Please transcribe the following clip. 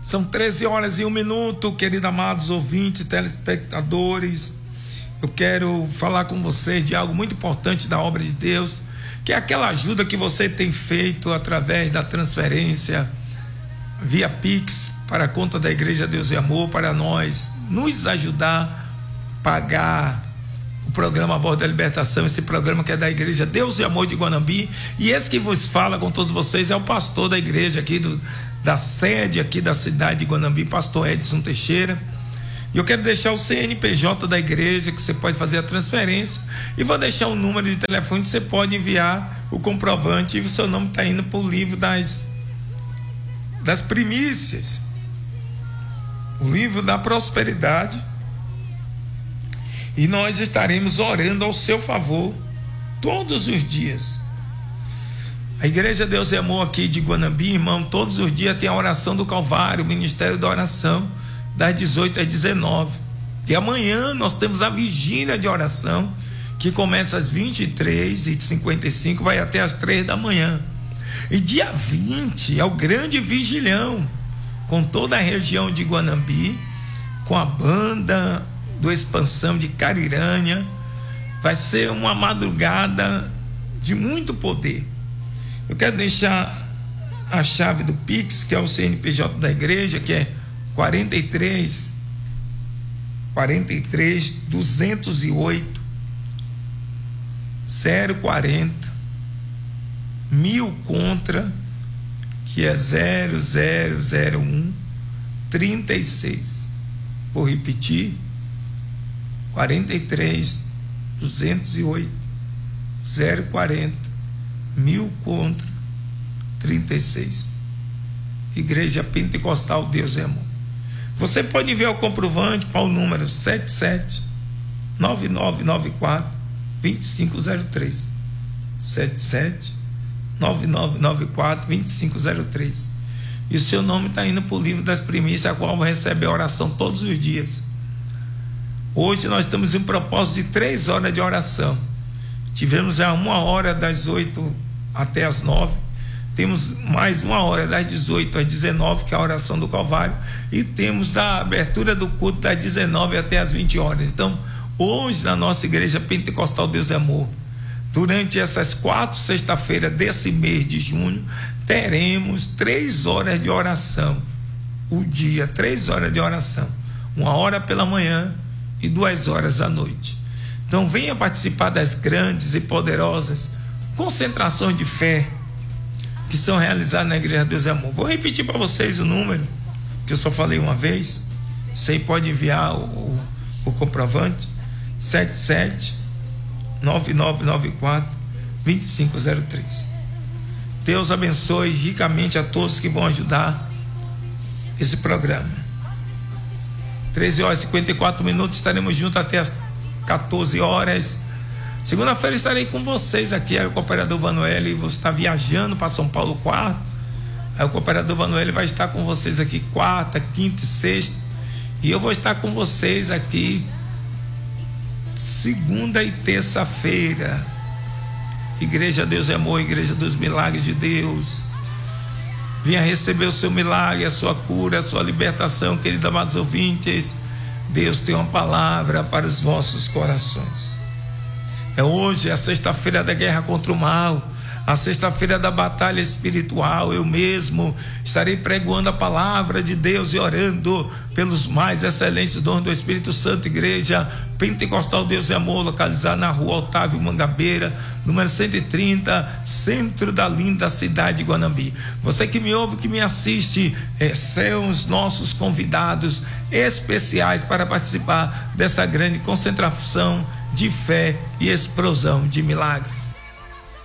São 13h01, queridos amados ouvintes, telespectadores. Eu quero falar com vocês de algo muito importante da obra de Deus, que é aquela ajuda que você tem feito através da transferência via Pix para a conta da Igreja Deus e Amor, para nós nos ajudar a pagar o programa Voz da Libertação, esse programa que é da Igreja Deus e Amor de Guanambi. E esse que vos fala com todos vocês é o pastor da igreja aqui da sede aqui da cidade de Guanambi, pastor Edson Teixeira. E eu quero deixar o CNPJ da igreja, que você pode fazer a transferência, e vou deixar o número de telefone, você pode enviar o comprovante, e o seu nome está indo para o livro das primícias, o livro da prosperidade, e nós estaremos orando ao seu favor todos os dias. A Igreja Deus e Amor aqui de Guanambi, irmão, todos os dias tem a oração do Calvário, o Ministério da Oração, das 18 às 19. E amanhã nós temos a vigília de oração, que começa às 23h55, vai até às 3 da manhã. E dia 20 é o grande vigilhão, com toda a região de Guanambi, com a banda do Expansão de Carirânia. Vai ser uma madrugada de muito poder. Eu quero deixar a chave do Pix, que é o CNPJ da igreja, que é 43 208 040 1000 contra, que é 0001 36. Vou repetir: 43 208 040 1000 contra 36. Igreja Pentecostal Deus e Amor. Você pode enviar o comprovante para o número 779994-2503. 779994-2503. E o seu nome está indo para o livro das primícias, a qual vai receber a oração todos os dias. Hoje nós estamos em propósito de 3 horas de oração. Tivemos já 1 hora das 8 até as 9. Temos mais 1 hora das 18 às 19, que é a oração do Calvário, e temos da abertura do culto das 19 até as 20 horas. Então, hoje na nossa Igreja Pentecostal Deus e Amor, durante essas 4 sexta-feiras desse mês de junho, teremos 3 horas de oração. O dia, 3 horas de oração. 1 hora pela manhã e 2 horas à noite. Então, venha participar das grandes e poderosas concentrações de fé que são realizadas na Igreja Deus e Amor. Vou repetir para vocês o número, que eu só falei uma vez. Você pode enviar o comprovante: 779994-2503. Deus abençoe ricamente a todos que vão ajudar esse programa. 13h54, estaremos juntos até as 14 horas. Segunda-feira estarei com vocês aqui. Aí o cooperador Vanuele, você está viajando para São Paulo quarta. Aí o cooperador Vanuele vai estar com vocês aqui quarta, quinta e sexta. E eu vou estar com vocês aqui segunda e terça-feira. Igreja Deus e Amor, Igreja dos Milagres de Deus. Venha receber o seu milagre, a sua cura, a sua libertação, queridos amados ouvintes. Deus tem uma palavra para os vossos corações. É hoje a sexta-feira da guerra contra o mal, a sexta-feira da batalha espiritual. Eu mesmo estarei pregoando a palavra de Deus e orando pelos mais excelentes dons do Espírito Santo. Igreja Pentecostal Deus e Amor, localizada na rua Otávio Mangabeira, número 130, centro da linda cidade de Guanambi. Você que me ouve, que me assiste, são os nossos convidados especiais para participar dessa grande concentração de fé e explosão de milagres.